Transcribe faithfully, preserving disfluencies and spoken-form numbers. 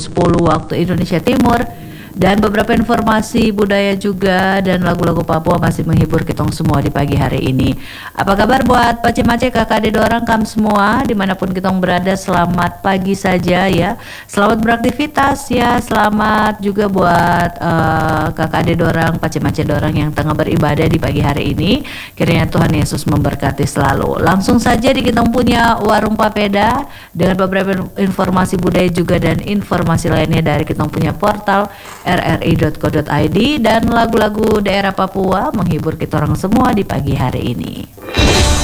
sepuluh waktu Indonesia Timur. Dan beberapa informasi budaya juga dan lagu-lagu Papua masih menghibur kitong semua di pagi hari ini. Apa kabar buat pace-mace kakak adik dorang kam semua dimanapun kitong berada, selamat pagi saja ya. Selamat beraktivitas ya, selamat juga buat uh, kakak adik dorang, pace-mace dorang yang tengah beribadah di pagi hari ini. Kiranya Tuhan Yesus memberkati selalu. Langsung saja di kitong punya warung papeda dengan beberapa informasi budaya juga dan informasi lainnya dari kitong punya portal r r i dot co dot i d dan lagu-lagu daerah Papua menghibur kita orang semua di pagi hari ini.